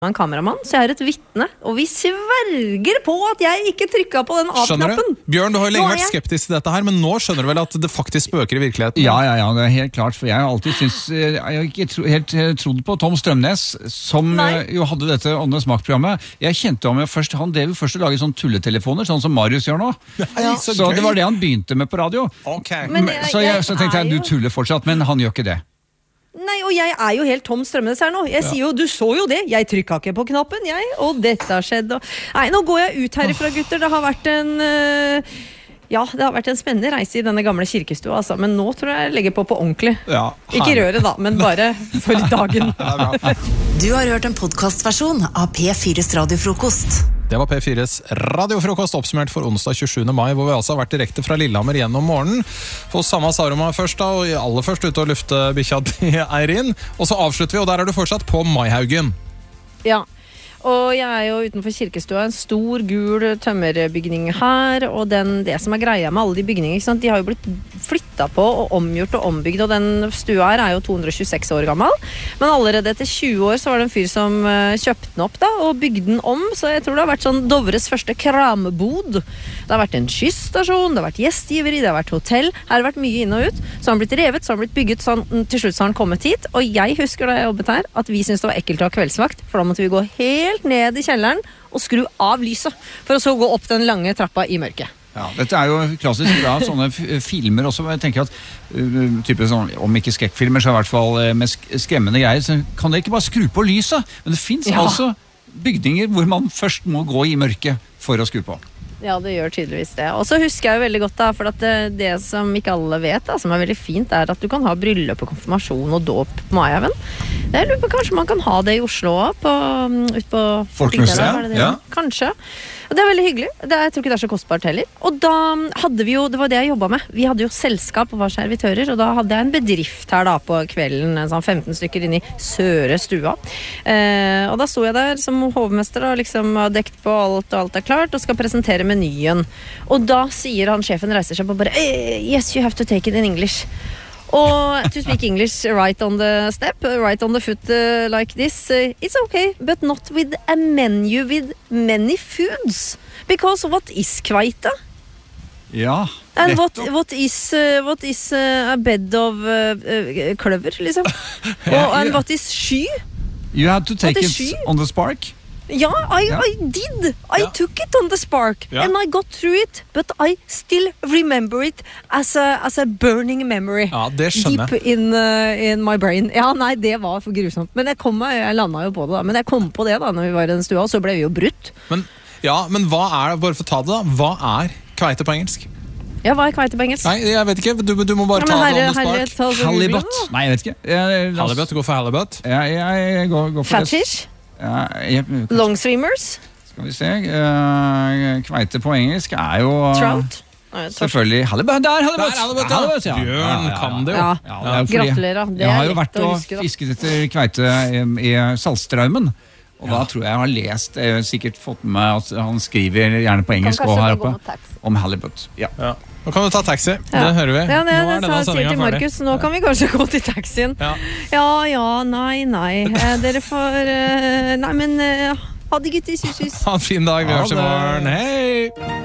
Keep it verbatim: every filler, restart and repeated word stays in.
en kameramann, så jeg er et vittne, og vi sverger på at jeg ikke trykket på den av-knappen. Bjørn, du har jo lenge vært skeptisk til dette her, men nå skjønner du vel at det faktisk spøker i virkeligheten? Ja, ja, ja, det er helt klart, for jeg har alltid synes, jeg har ikke tro, helt trodd på Tom Strømnes, som Nei. jo hadde dette Åndenes Makt-programmet. Jeg kjente om jeg først, han drev først å lage sånne tulletelefoner, sånn som Marius gjør nå. Ja. Så, så det var det han begynte med på radio. Okay. Men jeg, så, jeg, så tenkte jeg, jeg du tuller fortsatt, men han gjør ikke det. Nei, og jeg er jo helt Tom Strømnes her nå. Jeg ja. sier jo, du så jo det. Jeg trykket ikke på knappen, jeg. Og dette har skjedd. Og... Nei, nå går jeg ut herifra, gutter. Det har vært en... Uh... Ja, det har vært en spennende reise i denne gamle kirkestua, altså. Men nå tror jeg jeg legger på på ordentlig. Ja, ikke røret da, men bare for dagen. Du har hørt en podcastversjon av P fires radiofrokost. Det var P fires radiofrokost oppsummert for onsdag tjuesjuende mai, hvor vi altså har vært direkte fra Lillehammer gjennom morgenen. Hos Sanna Saroma først da, og aller først ute og lufte bikkja til Eirin. Og så avslutter vi, og der er du fortsatt på Maihaugen. Ja. Og jeg er jo utenfor kirkestua, en stor gul tømmerbygning her, og den, det som er greia med alle de bygningene, ikke sant? De har jo blitt flyttet på og omgjort og ombygd, og den stua her er jo to hundre og tjueseks år gammel, men allerede etter tjue år så var det en fyr som kjøpte den opp da, og bygde den om, så jeg tror det har vært sånn Dovres første krambod. Det har vært en kyststasjon, det har vært gjestgiveri, det har vært hotell, her har det vært mye inn og ut, så har den blitt revet, så har den blitt bygget, sånn, til slutt så har den kommet hit, og jeg husker da jeg jobbet her, at vi syntes det var ekkelt å ha kveldsvakt, for da måtte vi gå helt helt ned i kjelleren og skru av lyset for å så gå opp den lange trappa i mørket. Ja, dette er jo klassisk bra sånne filmer også. Jeg tenker at uh, type sånn, om ikke skrekkfilmer, så i hvert fall uh, med sk skremmende greier, så kan dere ikke bare skru på lyset. Men det finnes ja. altså bygninger hvor man først må gå i mørket for å skru på. Ja, det gjør tydeligvis det. Og så husker jeg jo veldig godt da, for at det, det som ikke alle vet da, som er veldig fint, er at du kan ha bryllup og konfirmasjon og dåp på Maihaugen. Jeg lurer på, kanskje man kan ha det i Oslo også, ut på Folkemuseet, ja. Kanskje. Og det er veldig hyggelig. Det er, jeg tror ikke det er så kostbart heller. Og da hadde vi jo, det var det jeg jobbet med, vi hadde jo selskap og var servitører, og da hadde jeg en bedrift her da på kvelden, sånn femten stykker inn i Søre stua. Eh, og da sto jeg der som hovmester og liksom har dekt på alt, og alt er klart, og skal presentere menyen. Og da sier han, sjefen reiser seg på bare, yes, you have to take it in English. Og to speak English right on the step, right on the foot uh, like this, uh, it's okay, but not with a menu with many foods. Because what is kveite? Ja, and what, what is, uh, what is uh, a bed of uh, uh, kløver, liksom? Og and what is sky? You had to take it sky? On the spark? Ja, I, yeah. I did. I yeah. took it on the spark, yeah. and I got through it, but I still remember it as a, as a burning memory. Ja, det skjønner jeg. Deep in, uh, in my brain. Ja, nei, det var for grusomt. Men jeg, kom, jeg landet jo på det da. Men jeg kom på det da, når vi var i den stua, så ble vi jo brutt. Men, ja, men hva er, bare for å ta det da, hva er kveite på engelsk? Ja, hva er kveite på engelsk? Nei, jeg vet ikke, du, du må bare ja, ta herre, det on the spark. Halibut. Nei, jeg vet ikke. Jeg, halibut, du går for halibut? Ja, jeg, jeg går, går for Fatfish? Ja, jeg, long swimmers? Skal vi se uh, kveite på engelsk er jo uh, Trout? Selvfølgelig halibut. Der, halibut! halibut, ja. halibut ja. Bjørn ja, ja, ja. kan det jo. Ja. Ja, ja, gratulerer. Det jeg har jo vært og huske, fisket etter kveite i, i Saltstraumen. Og ja. da tror jeg jeg har lest, jeg har sikkert fått med meg at han skriver gjerne på engelsk og her oppe om halibut. Ja. Ja. Nå kan du ta taxi, ja. det hører vi. Ja, det, nå er denne sendingen ferdig. Markus, nå kan vi kanskje gå til taxien. Ja, ja, ja nei, nei. Eh, dere får... Eh, nei, men... Eh, ha det, gutter. Ha en fin dag, vi høres i morgen. Hei!